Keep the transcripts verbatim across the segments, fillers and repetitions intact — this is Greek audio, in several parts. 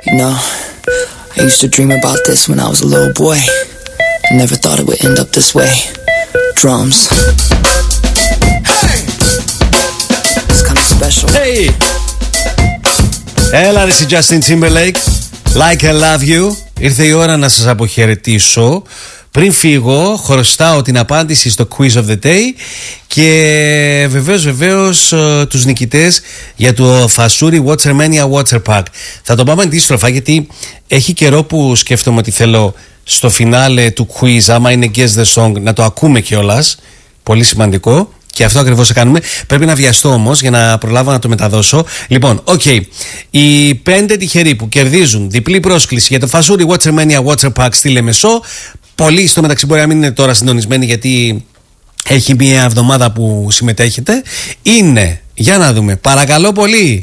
You know, I used to dream about this when I was a little boy. I never thought it would end up this way. Drums. Hey! It's kind of special. Hey! Έλα ρε εσύ Justin Timberlake. Like I love you. Ήρθε η ώρα να σας αποχαιρετήσω. Πριν φύγω, χρωστάω την απάντηση στο Quiz of the Day και βεβαίως βεβαίως τους νικητές για το Φασούρι Watermania Water Park. Θα το πάμε αντίστροφα γιατί έχει καιρό που σκέφτομαι ότι θέλω στο φινάλε του quiz, άμα είναι Guess the Song, να το ακούμε κιόλας. Πολύ σημαντικό. Και αυτό ακριβώς θα κάνουμε. Πρέπει να βιαστώ όμως για να προλάβω να το μεταδώσω. Λοιπόν, οκ. Okay. Οι πέντε τυχεροί που κερδίζουν διπλή πρόσκληση για το Φασούρι Watermania Water Park στη Λεμεσό. Πολλοί στο μεταξύ μπορεί να μην είναι τώρα συντονισμένοι γιατί έχει μία εβδομάδα που συμμετέχετε. Είναι, για να δούμε, παρακαλώ πολύ,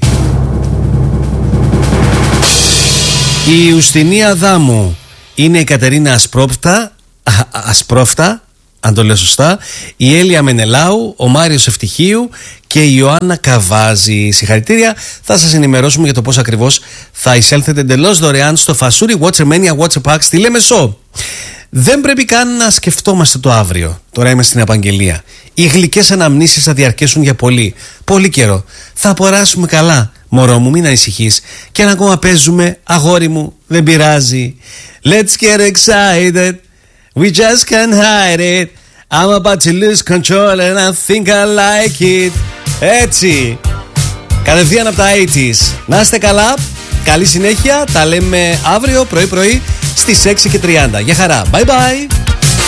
η Ουστινία Αδάμου, είναι η Κατερίνα Ασπρόφτα, Ασπρόφτα, αν το λέω σωστά, η Έλια Μενελάου, ο Μάριος Ευτυχίου και η Ιωάννα Καβάζη. Συγχαρητήρια. Θα σας ενημερώσουμε για το πώς ακριβώς θα εισέλθετε εντελώς δωρεάν στο Φασούρι Watermania Water Park στη Λεμεσό. Δεν πρέπει καν να σκεφτόμαστε το αύριο. Τώρα είμαι στην απαγγελία. Οι γλυκές αναμνήσεις θα διαρκέσουν για πολύ, πολύ καιρό. Θα περάσουμε καλά. Μωρό μου, μην ανησυχείς. Και αν ακόμα παίζουμε, αγόρι μου, δεν πειράζει. Let's get excited. We just can't hide it. I'm about to lose control and I think I like it. Έτσι. Κατευθείαν από τα ογδόντα. Να είστε καλά. Καλή συνέχεια. Τα λέμε αύριο πρωί πρωί στις έξι και τριάντα. Γεια χαρά. Bye bye.